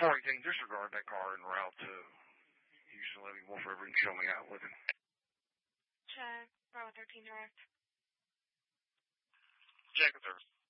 418, disregard that car en route to Houston Living Wolf River and show me out with him. Check. Bravo 13 direct. Check the service.